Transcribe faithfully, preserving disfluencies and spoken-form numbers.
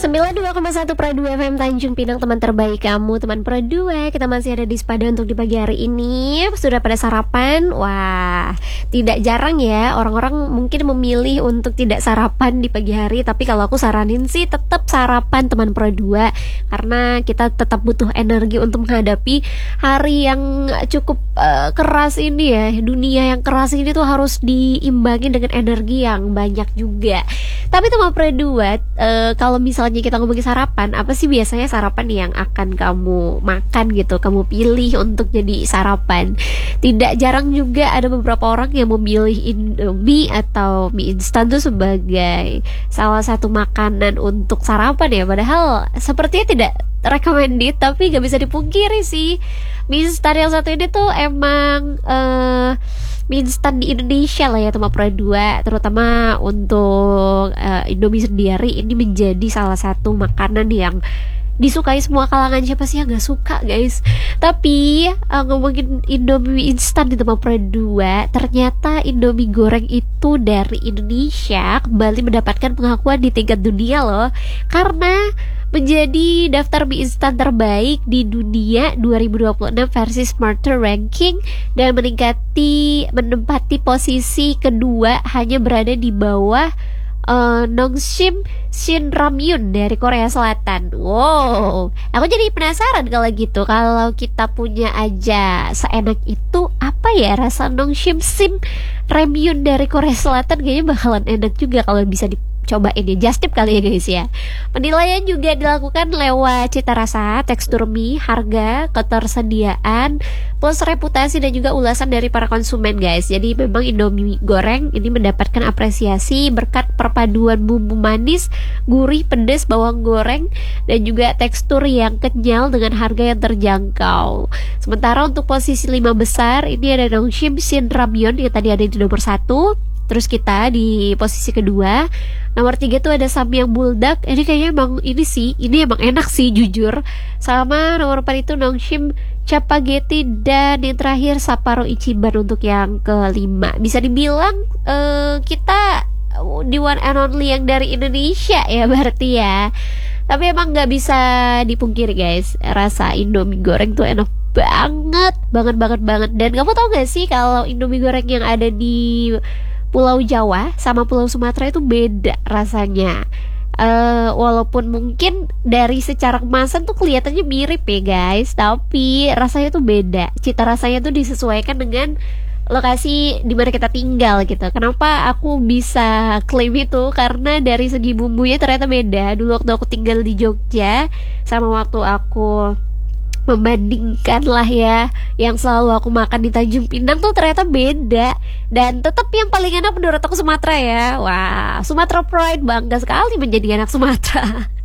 sembilan puluh dua koma satu Pro dua F M Tanjung Pinang, teman terbaik kamu, teman Pro dua. Kita masih ada di Sepada untuk di pagi hari ini. Sudah pada sarapan? Wah, tidak jarang ya orang-orang mungkin memilih untuk tidak sarapan di pagi hari. Tapi kalau aku saranin sih tetap sarapan teman Pro dua, karena kita tetap butuh energi untuk menghadapi hari yang cukup uh, keras ini ya. Dunia yang keras ini tuh harus diimbangi dengan energi yang banyak juga. Tapi teman Pro dua, uh, kalau misalnya kita ngomongin sarapan, apa sih biasanya sarapan yang akan kamu makan gitu, kamu pilih untuk jadi sarapan? Tidak jarang juga ada beberapa orang yang memilih Indomie atau mie instan tuh sebagai salah satu makanan untuk sarapan ya. Padahal sepertinya tidak recommended, tapi gak bisa dipungkiri sih, mie instan yang satu ini tuh emang uh, mie instan di Indonesia lah ya teman Pro dua, terutama untuk uh, Indomie sendiri ini menjadi salah satu makanan yang disukai semua kalangan. Siapa sih yang gak suka, guys? Tapi uh, ngomongin Indomie instan di tempat Pro dua, ternyata Indomie goreng itu dari Indonesia kembali mendapatkan pengakuan di tingkat dunia loh, karena menjadi daftar mie instan terbaik di dunia dua ribu dua puluh enam versi Smarter Ranking dan meningkati menempati posisi kedua, hanya berada di bawah Uh, Nongshim Shin Ramyun dari Korea Selatan. Wow, aku jadi penasaran kalau gitu. Kalau kita punya aja seenak itu, apa ya rasa Nongshim Shin Ramyun dari Korea Selatan? Kayaknya bakalan enak juga kalau bisa dicobain ya. Just tip kali ya guys ya. Penilaian juga dilakukan lewat cita rasa, tekstur mie, harga, ketersediaan, plus reputasi dan juga ulasan dari para konsumen, guys. Jadi memang Indomie goreng ini mendapatkan apresiasi berkat perpaduan bumbu manis, gurih, pedas, bawang goreng, dan juga tekstur yang kenyal dengan harga yang terjangkau. Sementara untuk posisi lima besar ini ada Nongshim Shin Ramyun yang tadi ada di nomor satu. Terus kita di posisi kedua, nomor tiga tuh ada Samyang Buldak. Ini kayaknya emang ini sih, ini emang enak sih jujur. Sama nomor empat itu Nongshim Chapageti, dan yang terakhir Sapporo Ichiban untuk yang kelima. Bisa dibilang uh, kita di one and only yang dari Indonesia ya berarti ya. Tapi emang nggak bisa dipungkiri guys, rasa Indomie goreng tuh enak banget, banget banget banget. Dan kamu tau gak sih kalau Indomie goreng yang ada di Pulau Jawa sama Pulau Sumatera itu beda rasanya. Uh, walaupun mungkin dari secara kemasan tuh kelihatannya mirip ya guys, tapi rasanya tuh beda. Cita rasanya tuh disesuaikan dengan lokasi di mana kita tinggal gitu. Kenapa aku bisa klaim itu? Karena dari segi bumbunya ternyata beda. Dulu waktu aku tinggal di Jogja sama waktu aku membandingkan lah ya, yang selalu aku makan di Tanjung Pinang tuh ternyata beda. Dan tetap yang paling enak menurut aku Sumatera ya. Wah, Sumatera Pride, bangga sekali menjadi anak Sumatera.